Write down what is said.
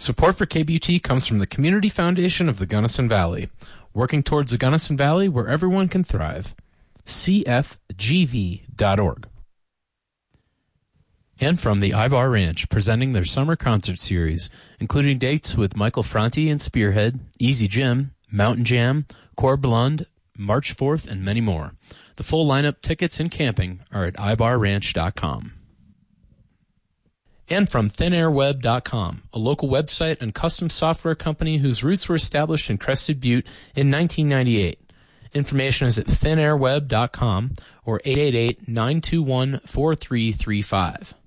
Support for KBUT comes from the Community Foundation of the Gunnison Valley, working towards a Gunnison Valley where everyone can thrive. CFGV.org. And from the Ivar Ranch, presenting their summer concert series, including dates with Michael Franti and Spearhead, Easy Jim, Mountain Jam, Corblund, March 4th, and many more. The full lineup, tickets, and camping are at ibarranch.com. And from ThinAirWeb.com, a local website and custom software company whose roots were established in Crested Butte in 1998. Information is at ThinAirWeb.com or 888-921-4335.